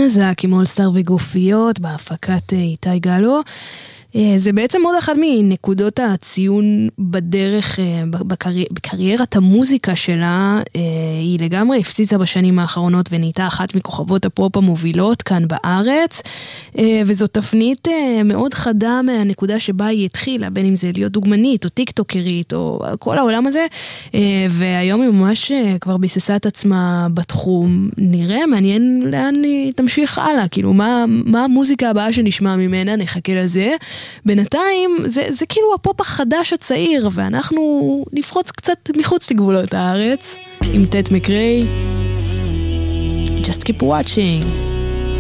מזק עם אולסטאר וגופיות בהפקת איתי גלו. זה בעצם עוד אחת מנקודות הציון בדרך, בקריירת המוזיקה שלה. היא לגמרי הפציצה בשנים האחרונות ונהייתה אחת מכוכבות הפופ המובילות כאן בארץ, וזו תפנית מאוד חדה מהנקודה שבה היא התחילה, בין אם זה להיות דוגמנית או טיקטוקרית או כל העולם הזה, והיום היא ממש כבר ביססה את עצמה בתחום. נראה, מעניין לאן היא תמשיך הלאה, כאילו מה המוזיקה הבאה שנשמע ממנה, נחכה לזה. בינתיים זה כאילו הפופ החדש הצעיר, ואנחנו נפרוץ קצת מחוץ לגבולות הארץ עם טט מקריי. Just keep watching.